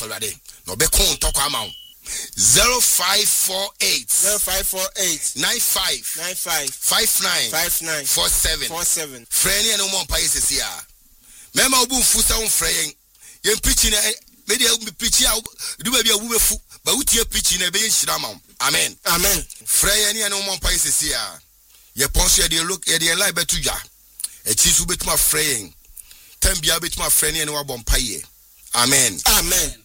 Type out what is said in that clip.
Awurade no be kon to kwa ma 0548 95 59 47 friend ye no mo mpa yesisi a mema obu mfu sa mfrɛ yen pichi na media pichi a du ba bia wu befu ba wutie pichi na be yen hira ma amen frɛ ye no mo mpa yesisi a ye ponso ye de look ye de live betu ja e chi su betuma frɛ yen tambia betuma frɛ ne wa bɔ mpa ye amen